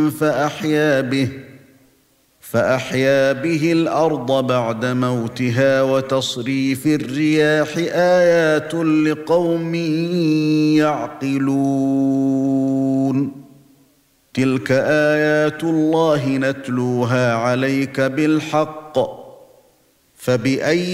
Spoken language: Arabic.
فأحيا به الأرض بعد موتها وتصريف الرياح آيات لقوم يعقلون تلك آيات الله نتلوها عليك بالحق فبأي